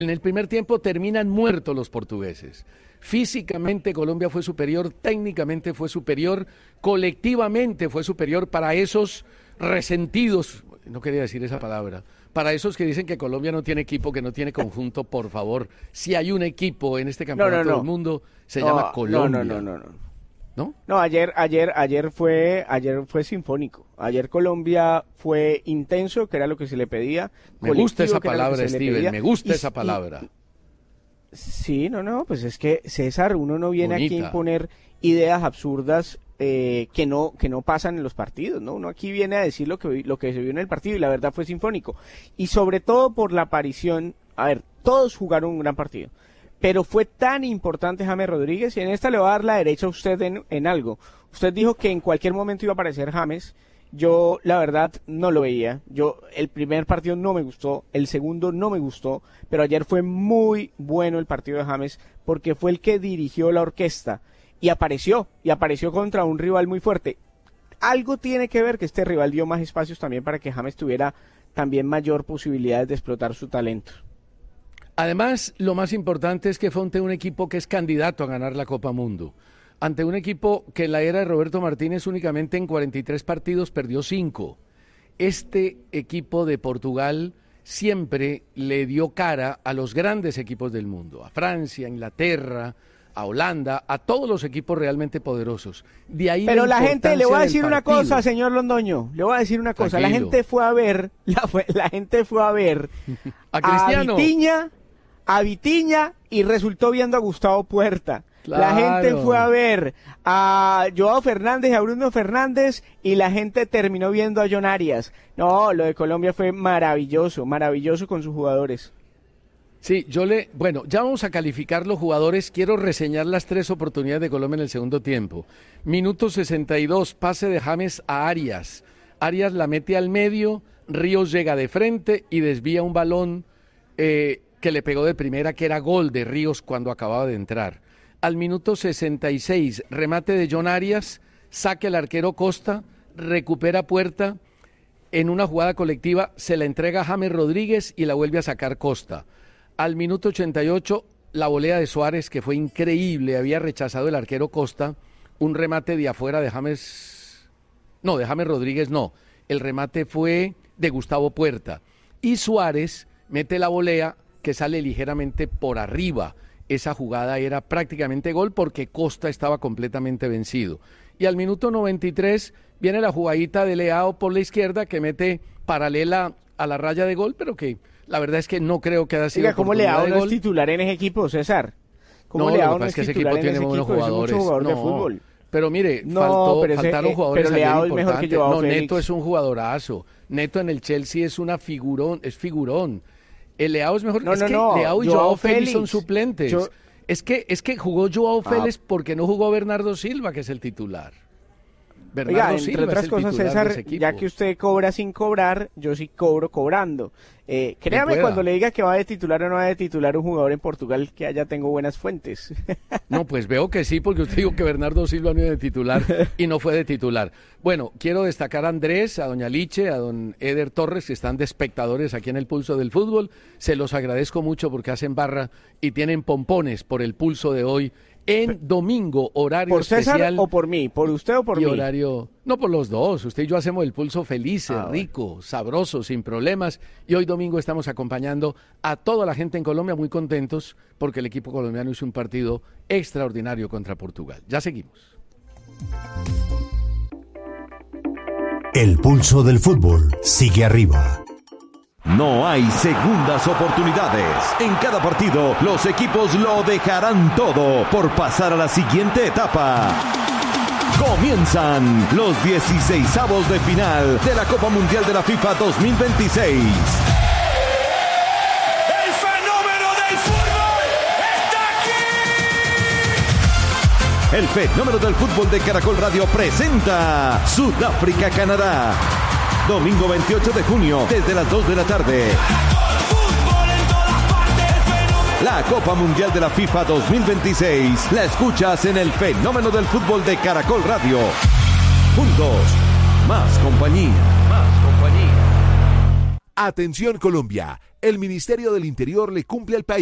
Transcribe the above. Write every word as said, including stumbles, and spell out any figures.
En el primer tiempo terminan muertos los portugueses. Físicamente Colombia fue superior, técnicamente fue superior, colectivamente fue superior para esos resentidos, no quería decir esa palabra, para esos que dicen que Colombia no tiene equipo, que no tiene conjunto, por favor. Si hay un equipo en este campeonato no, no, no. del mundo, se no, llama Colombia. No, no, no, no, no. ¿No? No, ayer, ayer, ayer fue, ayer fue sinfónico. Ayer Colombia fue intenso, que era lo que se le pedía. Me gusta esa palabra, Steven, me gusta y, esa palabra. Y, sí, no, no, pues es que, César, uno no viene Bonita. aquí a imponer ideas absurdas eh, que no que no pasan en los partidos, ¿no? Uno aquí viene a decir lo que lo que se vio en el partido y la verdad fue sinfónico. Y sobre todo por la aparición, a ver, todos jugaron un gran partido. Pero fue tan importante James Rodríguez, y en esta le va a dar la derecha a usted en, en algo. Usted dijo que en cualquier momento iba a aparecer James. Yo, la verdad, no lo veía. Yo, el primer partido no me gustó, el segundo no me gustó, pero ayer fue muy bueno el partido de James, porque fue el que dirigió la orquesta, y apareció, y apareció contra un rival muy fuerte. Algo tiene que ver que este rival dio más espacios también para que James tuviera también mayor posibilidades de explotar su talento. Además, lo más importante es que fue ante un equipo que es candidato a ganar la Copa Mundo. Ante un equipo que en la era de Roberto Martínez únicamente en cuarenta y tres partidos perdió cinco. Este equipo de Portugal siempre le dio cara a los grandes equipos del mundo, a Francia, a Inglaterra, a Holanda, a todos los equipos realmente poderosos. De ahí Pero la, la gente, le voy a decir una partido. cosa, señor Londoño, le voy a decir una cosa, Tranquilo. la gente fue a ver, la, la gente fue a ver a Cristiano, a Vitinha, a Vitinha y resultó viendo a Gustavo Puerta. Claro. La gente fue a ver a Joao Fernández y a Bruno Fernández y la gente terminó viendo a John Arias. No, lo de Colombia fue maravilloso, maravilloso con sus jugadores. Sí, yo le, bueno, ya vamos a calificar los jugadores, quiero reseñar las tres oportunidades de Colombia en el segundo tiempo. Minuto sesenta y dos, pase de James a Arias. Arias la mete al medio, Ríos llega de frente y desvía un balón eh, que le pegó de primera, que era gol de Ríos cuando acababa de entrar. Al minuto sesenta y seis, remate de John Arias, saque al arquero Costa, recupera Puerta, en una jugada colectiva se la entrega a James Rodríguez y la vuelve a sacar Costa. Al minuto ochenta y ocho, la volea de Suárez, que fue increíble, había rechazado el arquero Costa, un remate de afuera de James, no, de James Rodríguez no, el remate fue de Gustavo Puerta. Y Suárez mete la volea que sale ligeramente por arriba. Esa jugada era prácticamente gol porque Costa estaba completamente vencido. Y al minuto noventa y tres viene la jugadita de Leao por la izquierda que mete paralela a la raya de gol, pero que la verdad es que no creo que haya sido Oiga, ¿cómo Leao no es titular en ese equipo, César? ¿Cómo no, Leao lo que no es es que ese titular equipo tiene en ese buenos equipo? jugadores. Es un jugador no, de fútbol. Pero mire, no, faltó, pero ese, faltaron eh, jugadores pero ayer Leao es mejor que importantes. Joao No, Félix. Neto es un jugadorazo. Neto en el Chelsea es una figurón, es figurón. El Leao es mejor. No, es no, que no. Leao y Joao Joao Félix, Félix son suplentes. Yo... Es que es que jugó Joao Ah. Félix porque no jugó Bernardo Silva, que es el titular. Bernardo Oiga, entre Silva otras es el cosas, titular César, de ese equipo. ya que usted cobra sin cobrar, yo sí cobro cobrando. Eh, créame pueda. cuando le diga que va de titular o no va de titular un jugador en Portugal, que allá tengo buenas fuentes. No, pues veo que sí, porque usted dijo que Bernardo Silva no iba de titular y no fue de titular. Bueno, quiero destacar a Andrés, a doña Liche, a don Eder Torres, que están de espectadores aquí en el Pulso del Fútbol. Se los agradezco mucho porque hacen barra y tienen pompones por el Pulso de hoy. En domingo, horario ¿Por César especial o por mí? ¿Por usted o por y mí? horario, no por los dos, usted y yo hacemos el Pulso felices, Ah, rico, bueno. sabroso, sin problemas, y hoy domingo estamos acompañando a toda la gente en Colombia muy contentos porque el equipo colombiano hizo un partido extraordinario contra Portugal. Ya seguimos. El Pulso del Fútbol sigue arriba. No hay segundas oportunidades. En cada partido, los equipos lo dejarán todo por pasar a la siguiente etapa. Comienzan los dieciseisavos de final de la Copa Mundial de la FIFA dos mil veintiséis. ¡El fenómeno del fútbol está aquí! El fenómeno del fútbol de Caracol Radio presenta Sudáfrica-Canadá. Domingo veintiocho de junio, desde las dos de la tarde. La Copa Mundial de la FIFA dos mil veintiséis la escuchas en el fenómeno del fútbol de Caracol Radio. Juntos, más compañía. Más compañía. Atención Colombia, el Ministerio del Interior le cumple al país